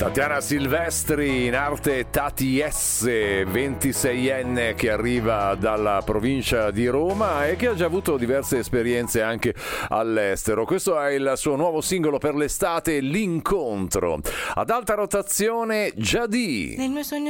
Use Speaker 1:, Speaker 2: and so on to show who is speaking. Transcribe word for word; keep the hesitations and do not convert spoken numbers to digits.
Speaker 1: Tatiana Silvestri, in arte Tati S, ventiseienne che arriva dalla provincia di Roma e che ha già avuto diverse esperienze anche all'estero. Questo è il suo nuovo singolo per l'estate, L'incontro. Ad alta rotazione, Giadì.
Speaker 2: Nel mio sogno